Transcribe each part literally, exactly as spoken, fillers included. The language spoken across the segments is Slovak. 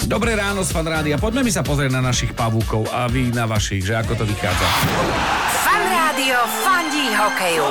Dobré ráno z Fan Rádia. Poďme mi sa pozrieť na našich pavúkov a vy na vašich, že ako to vychádza. Fan Rádio fandí hokeju.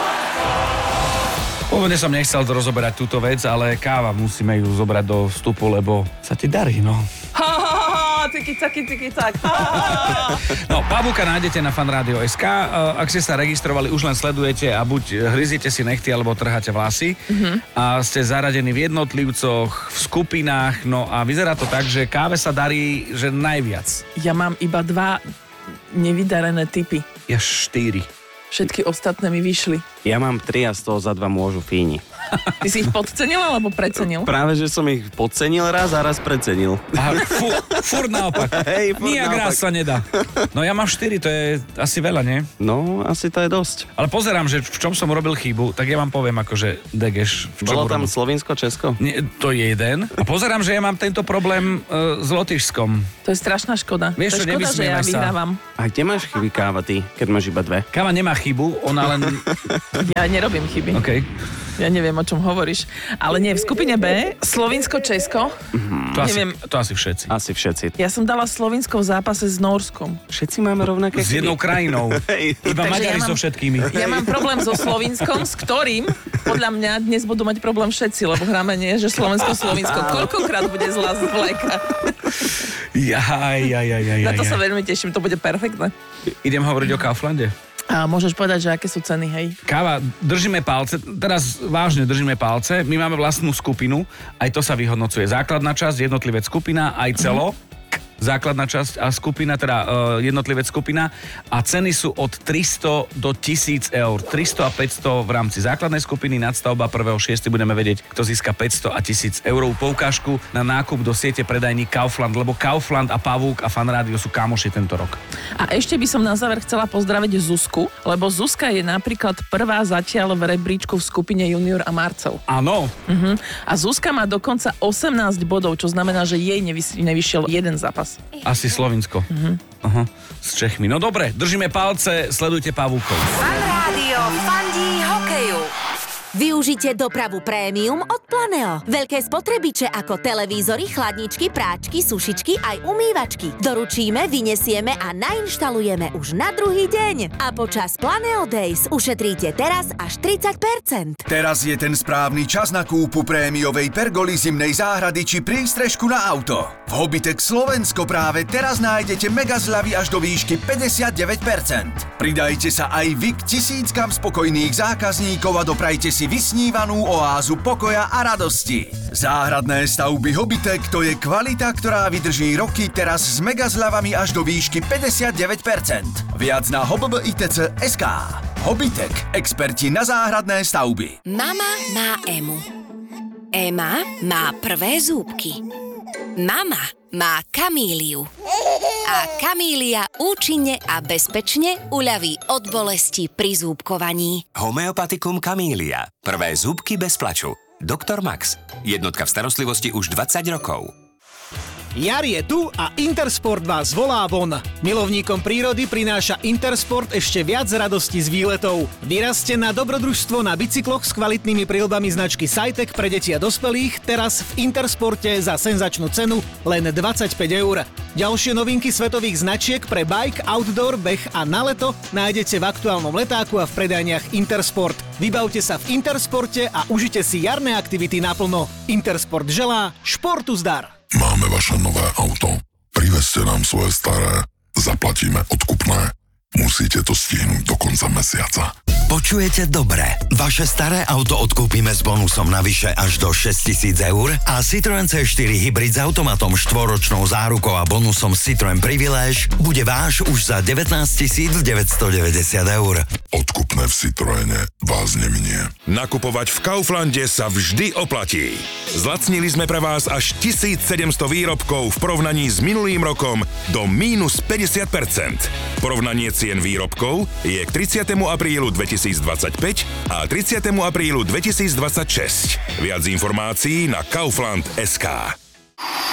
Pôvodne som nechcel rozoberať túto vec, ale káva, musíme ju zobrať do vstupu, lebo sa ti darí, no. Ha, ha, ha, ha, tyky, taky, tyky, tak. Ha, ha, ha. No, pavúka nájdete na fanradio bodka es ká. Ak ste sa registrovali, už len sledujete a buď hryziete si nechty, alebo trháte vlasy. Mm-hmm. A ste zaradení v jednotlivcoch, v skupinách, no a vyzerá to tak, že káve sa darí, že najviac. Ja mám iba dva nevydarené typy. Ja štyri. Všetky ostatné mi vyšli. Ja mám tri a z toho za dva môžu Fíni. Ty si ich podcenil alebo precenil? Práve, že som ich podcenil raz a raz precenil. Aha, fú, furt naopak. Hej, furt Nijak naopak. raz sa nedá. No ja mám štyri, to je asi veľa, nie? No, asi to je dosť. Ale pozerám, že v čom som urobil chybu, tak ja vám poviem akože Degeš. V čom Bolo tam urobil? Slovinsko, Česko? Nie, to je jeden. A pozerám, že ja mám tento problém uh, s Lotyšskom. To je strašná škoda. Vieš čo, to je škoda, že ja nevysmievaj sa. vyhrávam. A kde máš chyby, káva, ty, keď máš iba dve? Káva nemá chybu, ona len... Ja nerobím chyby. OK. Ja neviem, o čom hovoríš. Ale nie, v skupine B, Slovinsko, Česko. Mm, to, asi, Neviem. to asi všetci. Asi všetci. Ja som dala Slovinsko v zápase s Nórskom. Všetci máme rovnaké S jednou chyby. krajinou. Hej. Iba Takže Maďari ja mám- so všetkými. Ja mám problém so Slovinskom, s ktorým podľa mňa dnes budú mať problém všetci, lebo hráme nie, že Slovensko, Slovinsko. Koľkokrát bude zlá vlajka? Jaj, jaj, jaj, jaj, Na to jaj. sa veľmi teším, to bude perfektné. Idem hovoriť o Kauflande. A môžeš povedať, že aké sú ceny, hej? Káva, držíme palce, teraz vážne držíme palce, my máme vlastnú skupinu, aj to sa vyhodnocuje. Základná časť, jednotlivec skupina, aj celo. Základná časť a skupina, teda uh, jednotlivec skupina a ceny sú od tristo do tisíc eur. tristo a päťsto v rámci základnej skupiny, nadstavba prvého šiesteho budeme vedieť, kto získa päťsto a tisíc eurovú poukážku na nákup do siete predajní Kaufland, lebo Kaufland a Pavúk a Fan Rádio sú kamoši tento rok. A ešte by som na záver chcela pozdraviť Zuzku, lebo Zuzka je napríklad prvá zatiaľ v rebríčku v skupine Junior a Marcel. Áno. Uh-huh. A Zuzka má dokonca osemnásť bodov, čo znamená, že jej nevys- nevyšiel jeden zápas. Asi Slovinsko. Uh-huh. Aha, s Čechmi. No dobre, držíme palce, sledujte Pavúkov. Fan Rádio fandí hokeju. Využite dopravu prémium od Planeo. Veľké spotrebiče ako televízory, chladničky, práčky, sušičky aj umývačky. Doručíme, vyniesieme a nainštalujeme už na druhý deň. A počas Planeo Days ušetríte teraz až tridsať percent. Teraz je ten správny čas na kúpu prémiovej pergoly zimnej záhrady či prístrežku na auto. V Hobitech Slovensko práve teraz nájdete mega zľavy až do výšky päťdesiatdeväť percent. Pridajte sa aj vy k tisíckam spokojných zákazníkov a doprajte si vysnívanú oázu pokoja a radosti. Záhradné stavby Hobitech to je kvalita, ktorá vydrží roky teraz s mega zľavami až do výšky päťdesiatdeväť percent. Viac na hobitec bodka es ká. Hobitech, experti na záhradné stavby. Mama má Emu. Ema má prvé zúbky. Mama má Kamíliu. A Kamília účinne a bezpečne uľaví od bolesti pri zúbkovaní. Homeopatikum Kamília. Prvé zúbky bez plaču. doktor Max. Jednotka v starostlivosti už dvadsať rokov. Jar je tu a Intersport vás volá von. Milovníkom prírody prináša Intersport ešte viac radosti z výletov. Vyrazte na dobrodružstvo na bicykloch s kvalitnými príľbami značky Sajtek pre deti a dospelých teraz v Intersporte za senzačnú cenu len dvadsaťpäť eur. Ďalšie novinky svetových značiek pre bike, outdoor, beh a na leto nájdete v aktuálnom letáku a v predajniach Intersport. Vybavte sa v Intersporte a užite si jarné aktivity naplno. Intersport želá športu zdar. Máme vaše nové auto. Privezte nám svoje staré. Zaplatíme odkupné. Musíte to stihnúť do konca mesiaca. Počujete dobre. Vaše staré auto odkúpime s bonusom navyše až do šesťtisíc eur a Citroen cé štyri Hybrid s automatom štvoročnou zárukou a bonusom Citroen Privilege bude váš už za devätnásťtisíc deväťstodeväťdesiat eur. Odkupné v Citroene vás neminie. Nakupovať v Kauflande sa vždy oplatí. Zlacnili sme pre vás až tisícsedemsto výrobkov v porovnaní s minulým rokom do mínus päťdesiat percent. Porovnanie cien výrobkov je k tridsiatemu aprílu dvetisícdvadsaťpäť a tridsiatemu aprílu dvetisícdvadsaťšesť. Viac informácií na kaufland bodka es ká.